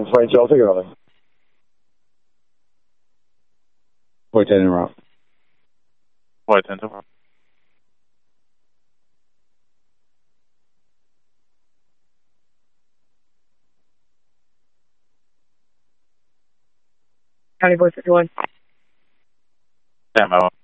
欢迎交这个了。 Void 10 route. Void 10 route. County Voice 51. Demo.